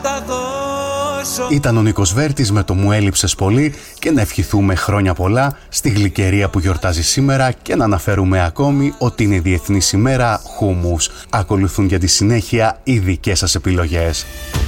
Ήταν ο Νίκος Βέρτης με το «Μου έλειψες πολύ» και να ευχηθούμε χρόνια πολλά στη γλυκερία που γιορτάζει σήμερα και να αναφέρουμε ακόμη ότι είναι η Διεθνής ημέρα χούμους. Ακολουθούν για τη συνέχεια οι δικές σας επιλογές.